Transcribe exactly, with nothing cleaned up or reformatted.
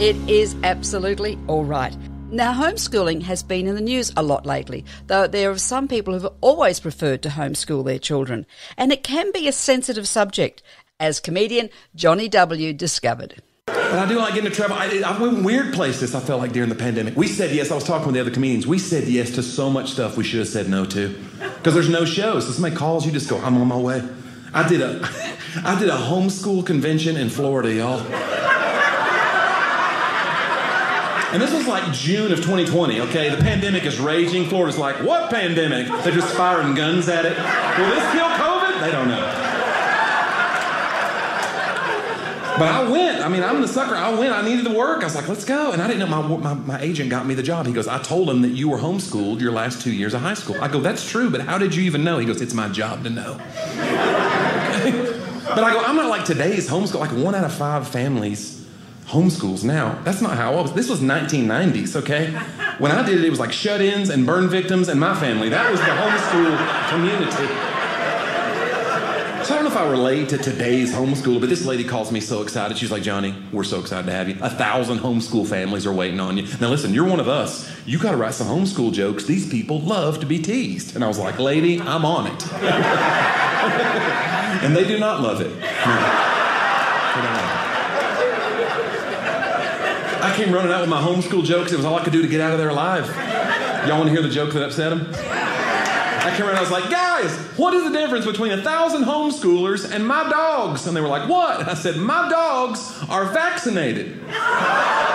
It is absolutely all right. Now, homeschooling has been in the news a lot lately, though there are some people who've always preferred to homeschool their children. And it can be a sensitive subject, as comedian Johnny W. discovered. And I do like getting into trouble. I, I went in weird places, I felt like, during the pandemic. We said yes. I was talking with the other comedians. We said yes to so much stuff we should have said no to. Because there's no shows. So somebody calls, you just go, I'm on my way. I did a, I did a homeschool convention in Florida, y'all. And this was like June of twenty twenty, okay? The pandemic is raging. Florida's like, what pandemic? They're just firing guns at it. Will this kill COVID? They don't know. But I went. I mean, I'm the sucker. I went. I needed to work. I was like, let's go. And I didn't know my, my, my agent got me the job. He goes, I told him that you were homeschooled your last two years of high school. I go, that's true, but how did you even know? He goes, it's my job to know. But I go, I'm not like today's homeschool. Like one out of five families homeschools now. That's not how I was. This was nineteen nineties, okay? When I did it, it was like shut-ins and burn victims and my family. That was the homeschool community. So I don't know if I relate to today's homeschooler, but this lady calls me so excited. She's like, Johnny, we're so excited to have you. A thousand homeschool families are waiting on you. Now listen, you're one of us. You got to write some homeschool jokes. These people love to be teased. And I was like, lady, I'm on it. And they do not love it. No. I came running out with my homeschool jokes. It was all I could do to get out of there alive. Y'all want to hear the joke that upset him? I came around, I was like, guys, what is the difference between a thousand homeschoolers and my dogs? And they were like, what? And I said, my dogs are vaccinated.